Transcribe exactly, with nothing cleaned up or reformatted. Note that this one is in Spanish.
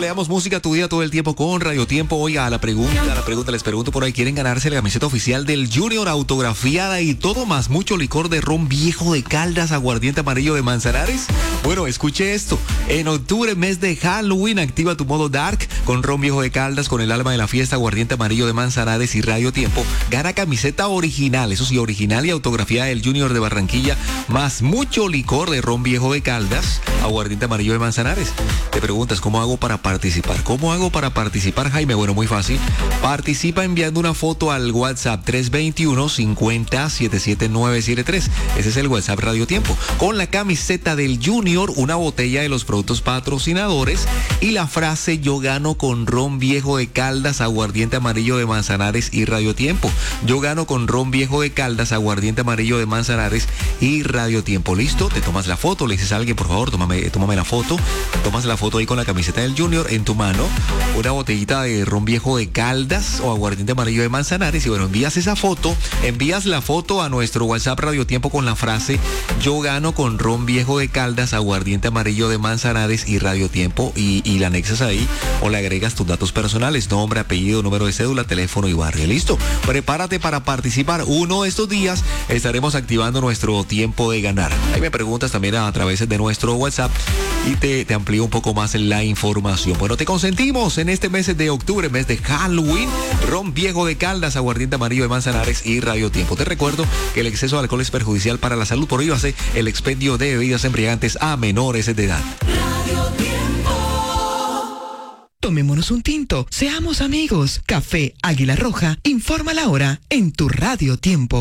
le damos música a tu día todo el tiempo con Radio Tiempo. Oiga, a la pregunta, a la pregunta, les pregunto por ahí, ¿quieren ganarse la camiseta oficial del Junior autografiada y todo más mucho licor de ron viejo de Caldas, aguardiente amarillo de Manzanares? Bueno, escuche esto. En octubre, mes de Halloween, activa tu modo dark con ron viejo de Caldas, con el alma de la fiesta, aguardiente amarillo de Manzanares y Radio Tiempo. Gana camiseta original, eso sí, original y autografiada del Junior de Barranquilla, más mucho licor de ron viejo de Caldas, aguardiente amarillo de Manzanares. Te preguntas, ¿cómo hago para participar? ¿Cómo hago para participar, Jaime? Bueno, muy fácil. Participa enviando una foto al WhatsApp tres dos uno, cincuenta, setenta y siete nueve siete tres. Ese es el WhatsApp Radio Tiempo. Con la camiseta del Junior, una botella de los productos patrocinadores y la frase "yo gano con ron viejo de Caldas, aguardiente amarillo de Manzanares y Radio Tiempo". Yo gano con ron viejo de Caldas, aguardiente amarillo de Manzanares y Radio Tiempo. ¿Listo? Te tomas la foto, le dices a alguien, por favor, tómame, tómame la foto. Tomas la foto ahí con la camiseta del Junior en tu mano, una botellita de ron viejo de Caldas o aguardiente amarillo de Manzanares y bueno, envías esa foto, envías la foto a nuestro WhatsApp Radio Tiempo con la frase "yo gano con ron viejo de Caldas, aguardiente amarillo de Manzanares y Radio Tiempo" y, y la anexas ahí o le agregas tus datos personales, nombre, apellido, número de cédula, teléfono y barrio. ¿Listo? Prepárate para participar. Uno de estos días estaremos activando nuestro tiempo de ganar. Ahí me preguntas también a través de nuestro WhatsApp y te, te amplío un poco más en la información. Bueno, te consentimos en este mes de octubre, mes de Halloween, ron viejo de Caldas, aguardiente amarillo de Manzanares y Radio Tiempo. Te recuerdo que el exceso de alcohol es perjudicial para la salud, por ello hace el expendio de bebidas embriagantes a menores de edad. Radio Tiempo. Tomémonos un tinto, seamos amigos. Café Águila Roja informa la hora en tu Radio Tiempo.